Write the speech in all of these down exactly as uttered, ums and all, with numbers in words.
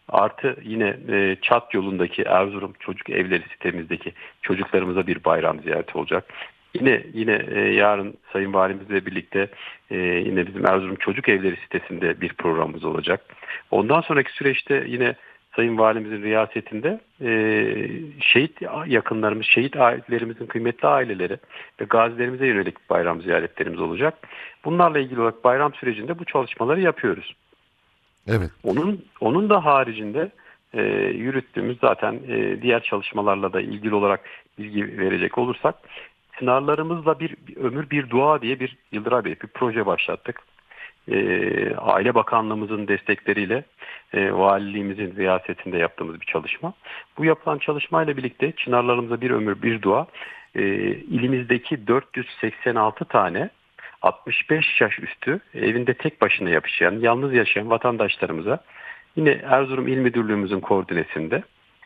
Artı yine e, Çat yolundaki Erzurum Çocuk Evleri sitemizdeki çocuklarımıza bir bayram ziyareti olacak. Yine yine e, yarın Sayın Valimizle birlikte e, yine bizim Erzurum Çocuk Evleri sitesinde bir programımız olacak. Ondan sonraki süreçte yine Sayın Valimizin riyasetinde e, şehit yakınlarımız, şehit ailelerimizin kıymetli aileleri ve gazilerimize yönelik bayram ziyaretlerimiz olacak. Bunlarla ilgili olarak bayram sürecinde bu çalışmaları yapıyoruz. Evet. Onun onun da haricinde e, yürüttüğümüz zaten e, diğer çalışmalarla da ilgili olarak bilgi verecek olursak, sınırlarımızla bir, bir ömür bir dua diye bir Yıldıray Bey bir proje başlattık. E, Aile Bakanlığımızın destekleriyle e, valiliğimizin riyasetinde yaptığımız bir çalışma. Bu yapılan çalışmayla birlikte Çınarlarımıza bir ömür bir dua e, ilimizdeki dört yüz seksen altı tane altmış beş yaş üstü evinde tek başına yaşayan, yalnız yaşayan vatandaşlarımıza yine Erzurum İl Müdürlüğümüzün koordinesinde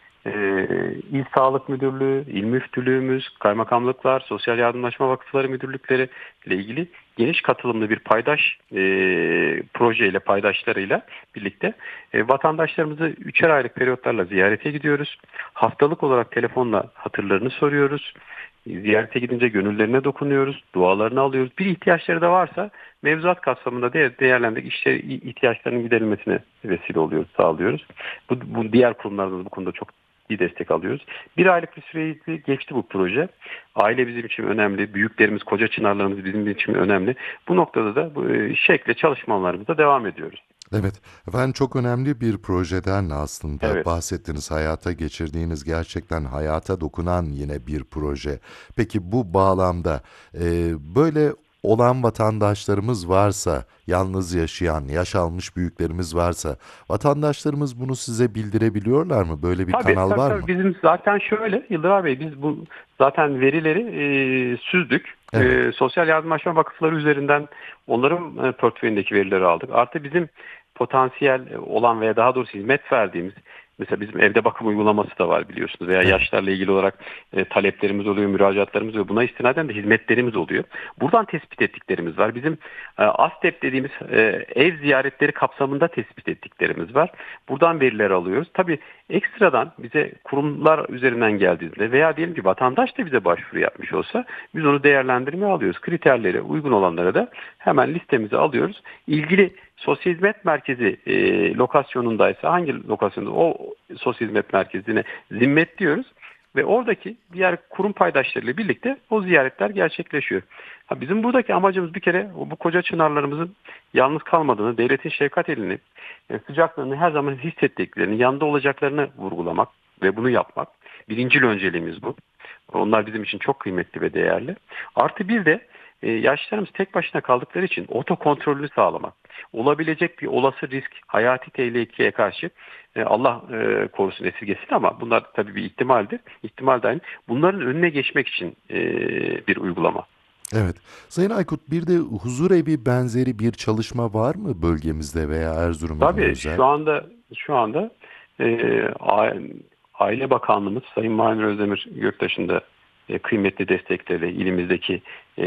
ee, İl Sağlık Müdürlüğü, İl Müftülüğümüz, kaymakamlıklar, sosyal yardımlaşma vakıfları müdürlükleri ile ilgili geniş katılımlı bir paydaş e, projeyle, paydaşlarıyla birlikte e, vatandaşlarımızı üçer aylık periyotlarla ziyarete gidiyoruz. Haftalık olarak telefonla hatırlarını soruyoruz. Ziyarete gidince gönüllerine dokunuyoruz, dualarını alıyoruz. Bir ihtiyaçları da varsa mevzuat kapsamında değer, değerlendirip işte ihtiyaçlarının giderilmesine vesile oluyoruz, sağlıyoruz. Bu, bu diğer kurumlardan da bu konuda çok iyi destek alıyoruz. Bir aylık bir süreyi geçti bu proje. Aile bizim için önemli. Büyüklerimiz, koca çınarlarımız bizim için önemli. Bu noktada da bu şekilde çalışmalarımıza devam ediyoruz. Evet, efendim çok önemli bir projeden aslında Evet. bahsettiniz, hayata geçirdiğiniz gerçekten hayata dokunan yine bir proje. Peki bu bağlamda e, böyle olan vatandaşlarımız varsa, yalnız yaşayan, yaş almış büyüklerimiz varsa, vatandaşlarımız bunu size bildirebiliyorlar mı? Böyle bir Tabii, kanal tabii, var tabii. mı? Bizim zaten şöyle, Yıldıray Bey, biz bu zaten verileri e, süzdük. Evet, E, sosyal yardımlaşma vakıfları üzerinden onların e, portföyündeki verileri aldık. Artı bizim potansiyel olan veya daha doğrusu hizmet verdiğimiz, mesela bizim evde bakım uygulaması da var biliyorsunuz, veya evet, yaşlarla ilgili olarak e, taleplerimiz oluyor, müracaatlarımız oluyor. Buna istinaden de hizmetlerimiz oluyor. Buradan tespit ettiklerimiz var. Bizim e, ASTEP dediğimiz e, ev ziyaretleri kapsamında tespit ettiklerimiz var. Buradan veriler alıyoruz. Tabii ekstradan bize kurumlar üzerinden geldiğinde veya diyelim ki vatandaş da bize başvuru yapmış olsa biz onu değerlendirmeye alıyoruz. Kriterlere uygun olanlara da hemen listemize alıyoruz. İlgili sosyal hizmet merkezi e, lokasyonundaysa hangi lokasyonda o sosyal hizmet merkezine zimmetliyoruz ve oradaki diğer kurum paydaşlarıyla birlikte o ziyaretler gerçekleşiyor. Ha, bizim buradaki amacımız bir kere bu koca çınarlarımızın yalnız kalmadığını, devletin şefkat elini, e, sıcaklığını her zaman hissettiklerini, yanında olacaklarını vurgulamak ve bunu yapmak. Birincil önceliğimiz bu. Onlar bizim için çok kıymetli ve değerli. Artı bir de e, yaşlılarımız tek başına kaldıkları için otokontrolünü sağlamak. Olabilecek bir olası risk, hayati tehlikeye karşı e, Allah e, korusun, esirgesin, ama bunlar tabii bir ihtimaldir. İhtimal dahil. Bunların önüne geçmek için e, bir uygulama. evet. Sayın Aykut, bir de huzurevi benzeri bir çalışma var mı bölgemizde veya Erzurum iline Tabii özel? şu anda şu anda e, A- Aile Bakanlığımız Sayın Mahir Özdemir Göktaş'ın da e, kıymetli destekleri, ilimizdeki e,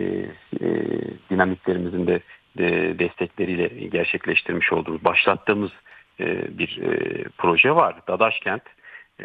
e, dinamiklerimizin de de destekleriyle gerçekleştirmiş olduğumuz, başlattığımız e, bir e, proje var. Dadaşkent e,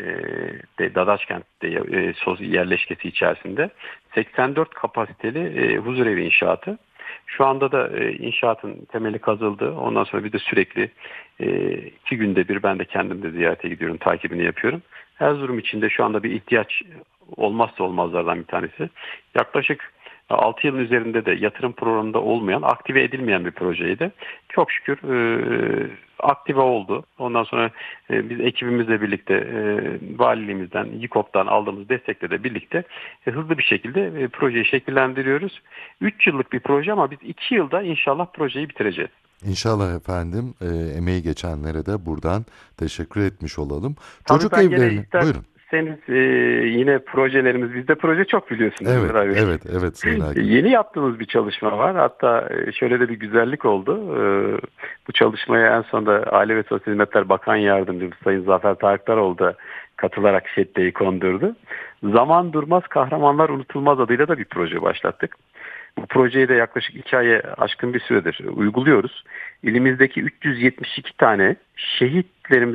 de Dadaşkent'te e, sos- yerleşkesi içerisinde seksen dört kapasiteli e, huzurevi inşaatı. Şu anda da e, inşaatın temeli kazıldı. Ondan sonra bir de sürekli e, iki günde bir ben de kendim de ziyarete gidiyorum, takibini yapıyorum. Erzurum içinde şu anda bir ihtiyaç, olmazsa olmazlardan bir tanesi. Yaklaşık altı yılın üzerinde de yatırım programında olmayan, aktive edilmeyen bir projeydi. Çok şükür e, aktive oldu. Ondan sonra e, biz ekibimizle birlikte e, valiliğimizden, YİKOP'tan aldığımız destekle de birlikte e, hızlı bir şekilde e, projeyi şekillendiriyoruz. üç yıllık bir proje ama biz iki yılda inşallah projeyi bitireceğiz. İnşallah efendim, e, emeği geçenlere de buradan teşekkür etmiş olalım. Tabii Çocuk ben gene evlerini, buyurun. isterseniz e, yine projelerimiz, bizde proje çok biliyorsunuz Evet, Yıldıray Bey. evet, evet Sayın Aykut. Yeni yaptığımız bir çalışma var. Hatta e, şöyle de bir güzellik oldu. E, Bu çalışmaya en sonunda Aile ve Sosyal Hizmetler Bakan Yardımcısı Sayın Zafer Tarıktaroğlu da katılarak şeddeyi kondurdu. Zaman Durmaz Kahramanlar Unutulmaz adıyla da bir proje başlattık. Bu projeyi de yaklaşık iki aya aşkın bir süredir uyguluyoruz. İlimizdeki üç yüz yetmiş iki tane şehitlerimiz